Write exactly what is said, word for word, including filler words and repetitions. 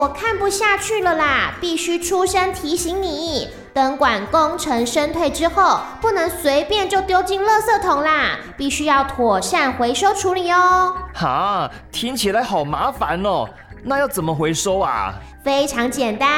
我看不下去了啦，必须出声提醒你，灯管工程升退之后，不能随便就丢进垃圾桶啦，必须要妥善回收处理哦。 哈，听起来好麻烦哦，那要怎么回收啊？ 非常简单，